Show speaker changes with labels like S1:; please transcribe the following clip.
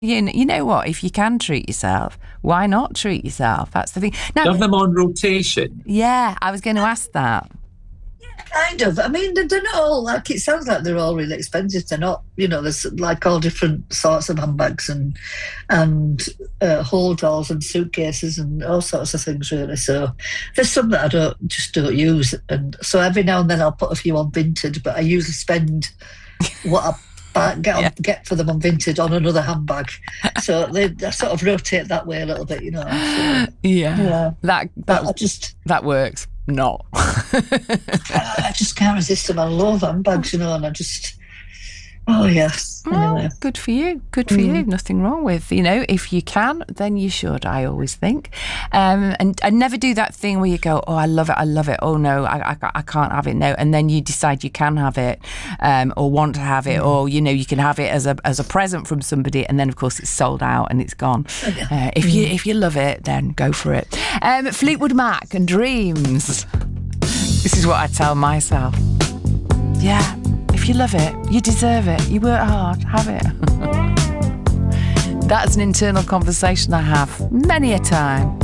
S1: You know what? If you can treat yourself, why not treat yourself? That's the thing. Now,
S2: Have them on rotation.
S1: yeah, I was going to ask that.
S3: Kind of. I mean, they're not all like, it sounds like they're all really expensive. They're not, there's like all different sorts of handbags and holdalls and suitcases and all sorts of things, really. So there's some that I don't use. And so every now and then I'll put a few on Vinted, but I usually spend what I get for them on Vinted on another handbag. So they sort of rotate that way a little bit, So,
S1: yeah. That works. Not.
S3: I just can't resist them. I love handbags, and I just. Oh yes. Anyway.
S1: Good for you. Good for you. Nothing wrong with if you can, then you should. I always think, and never do that thing where you go, oh, I love it. Oh no, I can't have it. No, and then you decide you can have it, or want to have it, or you can have it as a present from somebody, and then of course it's sold out and it's gone. If you love it, then go for it. Fleetwood Mac and Dreams. This is what I tell myself. Yeah. If you love it, you deserve it. You work hard, have it. That's an internal conversation I have many a time.